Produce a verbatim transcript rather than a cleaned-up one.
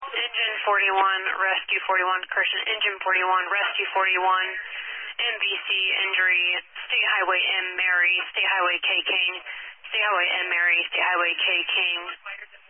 Engine forty-one, Rescue forty-one, correction, Engine forty-one, Rescue forty-one, M B C injury, State Highway M. Mary, State Highway K. King, State Highway M. Mary, State Highway K. King.